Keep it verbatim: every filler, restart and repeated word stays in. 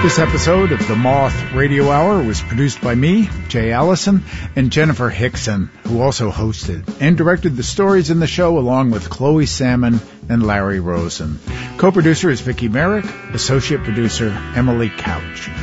This episode of the Moth Radio Hour was produced by me, Jay Allison, and Jennifer Hickson, who also hosted and directed the stories in the show along with Chloe Salmon and Larry Rosen. Co-producer is Vicki Merrick, associate producer Emily Couch.